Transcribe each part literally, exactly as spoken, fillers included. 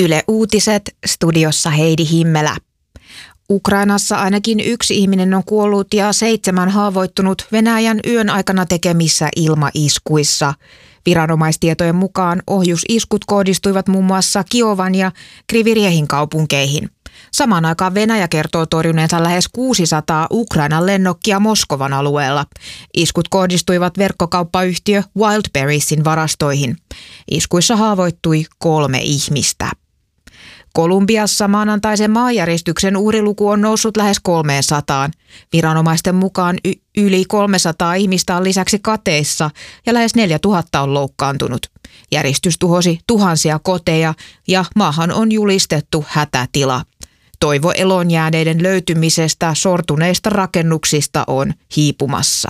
Yle Uutiset, studiossa Heidi Himmelä. Ukrainassa ainakin yksi ihminen on kuollut ja seitsemän haavoittunut Venäjän yön aikana tekemissä ilmaiskuissa. Viranomaistietojen mukaan ohjusiskut kohdistuivat muun muassa Kiovan ja Kriviriehin kaupunkeihin. Samaan aikaan Venäjä kertoo torjuneensa lähes kuusisataa Ukrainan lennokkia Moskovan alueella. Iskut kohdistuivat verkkokauppayhtiö Wildberriesin varastoihin. Iskuissa haavoittui kolme ihmistä. Kolumbiassa maanantaisen maanjäristyksen uhriluku on noussut lähes kolmeensataan. Viranomaisten mukaan y- yli kolmesataa ihmistä on lisäksi kateissa ja lähes neljätuhatta on loukkaantunut. Järistys tuhosi tuhansia koteja ja maahan on julistettu hätätila. Toivo elonjääneiden löytymisestä sortuneista rakennuksista on hiipumassa.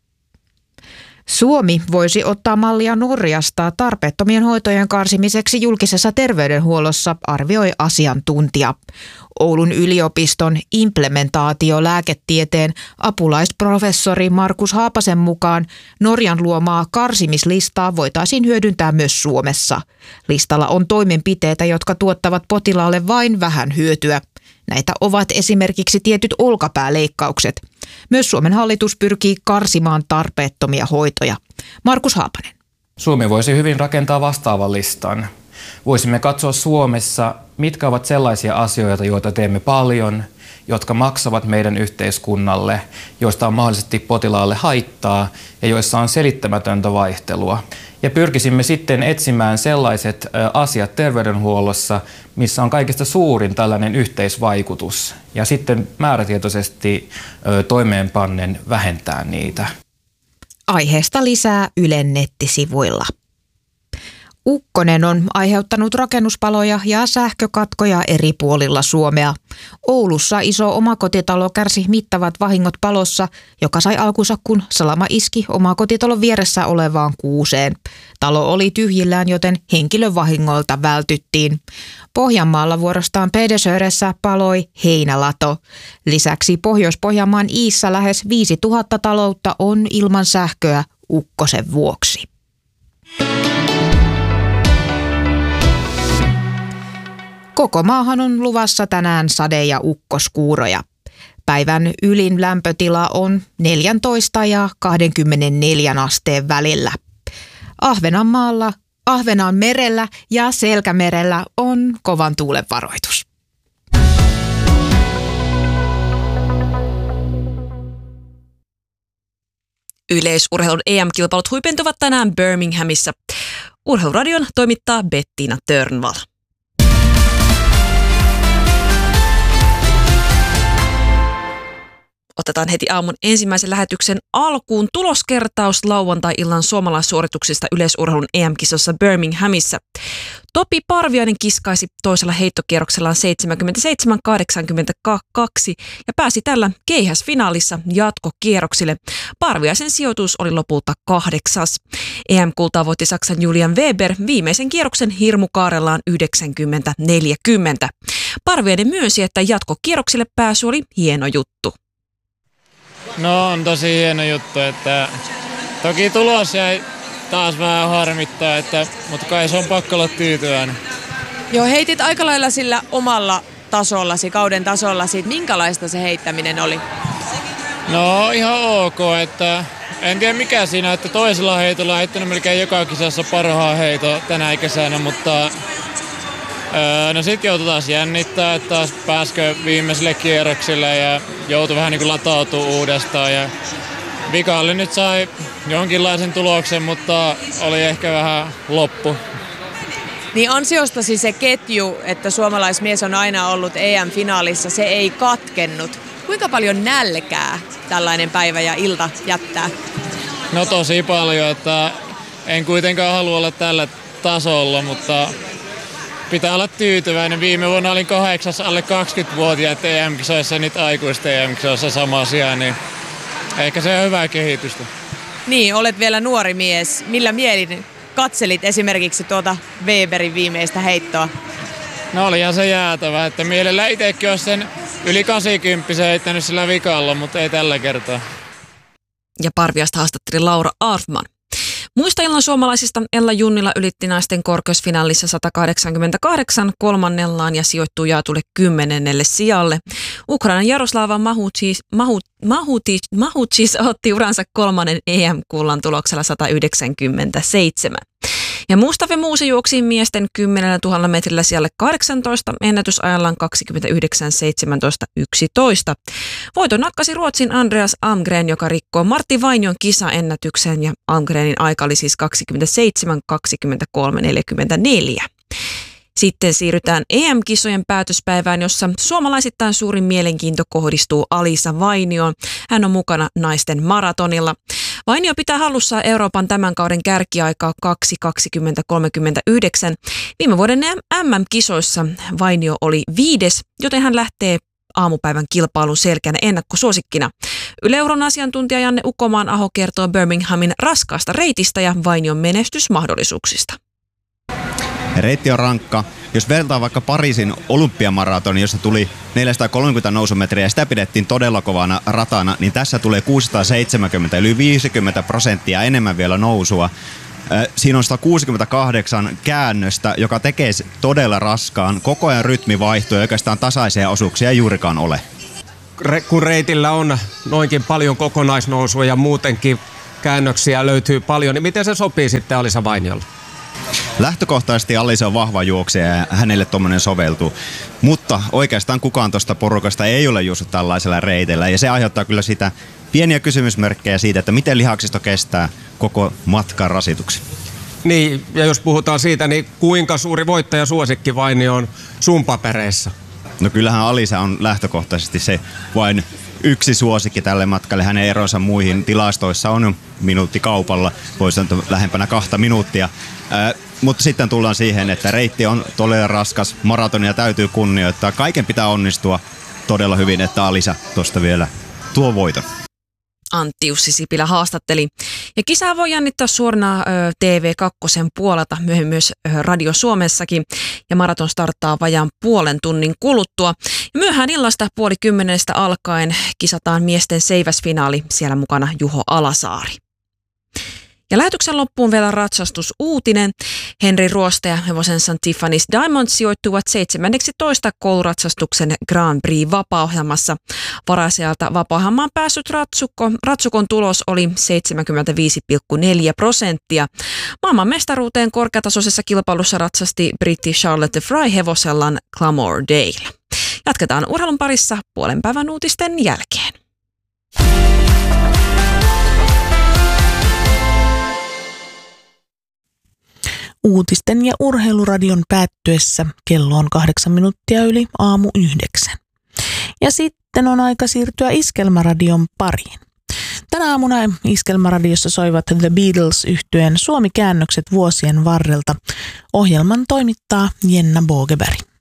Suomi voisi ottaa mallia Norjasta tarpeettomien hoitojen karsimiseksi julkisessa terveydenhuollossa, arvioi asiantuntija. Oulun yliopiston implementaatiolääketieteen apulaisprofessori Markus Haapasen mukaan Norjan luomaa karsimislistaa voitaisiin hyödyntää myös Suomessa. Listalla on toimenpiteitä, jotka tuottavat potilaalle vain vähän hyötyä. Näitä ovat esimerkiksi tietyt olkapääleikkaukset. Myös Suomen hallitus pyrkii karsimaan tarpeettomia hoitoja. Markus Haapanen. Suomi voisi hyvin rakentaa vastaavan listan. Voisimme katsoa Suomessa, mitkä ovat sellaisia asioita, joita teemme paljon, jotka maksavat meidän yhteiskunnalle, joista on mahdollisesti potilaalle haittaa ja joissa on selittämätöntä vaihtelua. Ja pyrkisimme sitten etsimään sellaiset asiat terveydenhuollossa, missä on kaikista suurin tällainen yhteisvaikutus, ja sitten määrätietoisesti toimeenpannen vähentää niitä. Aiheesta lisää Ylen nettisivuilla. Ukkonen on aiheuttanut rakennuspaloja ja sähkökatkoja eri puolilla Suomea. Oulussa iso omakotitalo kärsi mittavat vahingot palossa, joka sai alkunsa, kun salama iski omakotitalon vieressä olevaan kuuseen. Talo oli tyhjillään, joten henkilövahingoilta vältyttiin. Pohjanmaalla vuorostaan Pedersöressä paloi heinälato. Lisäksi Pohjois-Pohjanmaan Iissä lähes viisituhatta taloutta on ilman sähköä ukkosen vuoksi. Koko maahan on luvassa tänään sade- ja ukkoskuuroja. Päivän ylin lämpötila on neljätoista ja kaksikymmentäneljä asteen välillä. Ahvenanmaalla, Ahvenanmerellä ja Selkämerellä on kovan tuulen varoitus. Yleisurheilun E M-kilpailut huipentuvat tänään Birminghamissa. Urheiluradion toimittaa Bettina Törnvall. Otetaan heti aamun ensimmäisen lähetyksen alkuun tuloskertaus lauantai-illan suomalaissuorituksista yleisurheilun E M-kisossa Birminghamissa. Topi Parviainen kiskaisi toisella heittokierroksellaan seitsemänkymmentäseitsemän kahdeksankymmentäkaksi ja pääsi tällä keihäsfinaalissa jatkokierroksille. Parviaisen sijoitus oli lopulta kahdeksas. E M-kultaa voitti Saksan Julian Weber viimeisen kierroksen hirmukaarellaan yhdeksänkymmentä neljäkymmentä. Parviainen myönsi, että jatkokierroksille pääsy oli hieno juttu. No on tosi hieno juttu, että toki tulos jäi taas vähän harmittaa, että, mutta kai se on pakko olla tyytyväinen. Joo, heitit aika lailla sillä omalla tasollasi, kauden tasollasi. Minkälaista se heittäminen oli? No ihan ok, että en tiedä mikä siinä, että toisella heitolla on heittänyt melkein joka kisassa parhaan heito tänä kesänä, mutta öö, no sit joutui taas jännittää, että taas pääskö viimeiselle kierroksille ja joutui vähän niin kuin latautua uudestaan. Ja Vikalle nyt sai jonkinlaisen tuloksen, mutta oli ehkä vähän loppu. Niin ansiostasi se ketju, että suomalaismies on aina ollut E M-finaalissa, se ei katkennut. Kuinka paljon nälkää tällainen päivä ja ilta jättää? No tosi paljon, että en kuitenkaan halua olla tällä tasolla, mutta pitää olla tyytyväinen. Viime vuonna olin kahdeksas alle kaksikymmentävuotiaat E M-kisoissa ja nyt aikuisten E M-kisoissa sama asia, niin ehkä se on hyvää kehitystä. Niin, olet vielä nuori mies. Millä mielin katselit esimerkiksi tuota Weberin viimeistä heittoa? No olihan se jäätävä, että mielellä itsekin olisi sen yli kahdeksankymmentä heittänyt sillä vikalla, mutta ei tällä kertaa. Ja Parviasta haastatteli Laura Arfman. Muista illan suomalaisista Ella Junnila ylitti naisten korkeusfinaalissa sata kahdeksankymmentäkahdeksan kolmannellaan ja sijoittui jaetulle kymmenennelle sijalle. Ukrainan Jaroslava Mahutis, Mahut, Mahutis, Mahutis otti uransa kolmannen E M-kullan tuloksella sata yhdeksänkymmentäseitsemän. Ja Mustafa Muusi juoksi miesten kymmenellätuhannella metrillä sijalle kahdeksantoista ennätysajallaan kaksikymmentäyhdeksän seitsemäntoista yksitoista. Voiton nakkasi Ruotsin Andreas Almgren, joka rikkoo Martti Vainion kisaennätyksen, ja Almgrenin aika oli siis kaksikymmentäseitsemän kaksikymmentäkolme neljäkymmentäneljä. Sitten siirrytään E M-kisojen päätöspäivään, jossa suomalaisittain suurin mielenkiinto kohdistuu Alisa Vainioon. Hän on mukana naisten maratonilla. Vainio pitää hallussaan Euroopan tämän kauden kärkiaikaa kaksi kaksikymmentä kolmekymmentäyhdeksän. Viime vuoden M M-kisoissa Vainio oli viides, joten hän lähtee aamupäivän kilpailun selkeänä ennakkosuosikkina. Yle Euron asiantuntija Janne Ukomaan-aho kertoo Birminghamin raskaasta reitistä ja Vainion menestysmahdollisuuksista. Reitti on rankka. Jos vertaa vaikka Pariisin olympiamaratonin, jossa tuli neljäsataakolmekymmentä nousumetriä ja sitä pidettiin todella kovana ratana, niin tässä tulee kuusisataaseitsemänkymmentä, eli viisikymmentä prosenttia enemmän vielä nousua. Siinä on sata kuusikymmentäkahdeksan käännöstä, joka tekee todella raskaan. Koko ajan rytmi vaihtuu ja oikeastaan tasaisia osuuksia ei juurikaan ole. Kun reitillä on noinkin paljon kokonaisnousua ja muutenkin käännöksiä löytyy paljon, niin miten se sopii sitten Alisa Vainiolle? Lähtökohtaisesti Alisa on vahva juoksija ja hänelle tommonen soveltuu, mutta oikeastaan kukaan tuosta porukasta ei ole juossut tällaisella reitillä ja se aiheuttaa kyllä sitä pieniä kysymysmerkkejä siitä, että miten lihaksisto kestää koko matkan rasituksen. Niin, ja jos puhutaan siitä, niin kuinka suuri voittajasuosikki Vainio on sun papereissa? No kyllähän Alisa on lähtökohtaisesti se vain yksi suosikki tälle matkalle. Hänen eronsa muihin tilastoissa on minuuttikaupalla, voisi sanoa lähempänä kahta minuuttia. Ää, mutta sitten tullaan siihen, että reitti on todella raskas, maratonia täytyy kunnioittaa. Kaiken pitää onnistua todella hyvin, että Alisa tuosta vielä tuo voiton. Antti Jussi Sipilä haastatteli. Ja kisaa voi jännittää suorana T V kaksi puolelta, myöhemmin myös Radio Suomessakin. Ja maraton starttaa vajaan puolen tunnin kuluttua. Ja myöhään illasta puoli kymmenestä alkaen kisataan miesten seiväsfinaali, siellä mukana Juho Alasaari. Ja lähetyksen loppuun vielä ratsastusuutinen. Henri Ruoste ja hevosen Saint Tiffany's Diamond sijoittuvat seitsemäntoista kouluratsastuksen Grand Prix-vapaa-ohjelmassa. Varasijalta vapaa-ohjelmaan päässyt ratsukko, ratsukon tulos oli seitsemänkymmentäviisi pilkku neljä prosenttia. Maailman mestaruuteen korkeatasoisessa kilpailussa ratsasti britti Charlotte Fry hevosellaan Clamour Dale. Jatketaan urheilun parissa puolen päivän uutisten jälkeen. Uutisten ja urheiluradion päättyessä kello on kahdeksan minuuttia yli aamu yhdeksän. Ja sitten on aika siirtyä Iskelmäradion pariin. Tänä aamuna Iskelmäradiossa soivat The Beatles -yhtyeen Suomi-käännökset vuosien varrelta. Ohjelman toimittaa Jenna Bogeberg.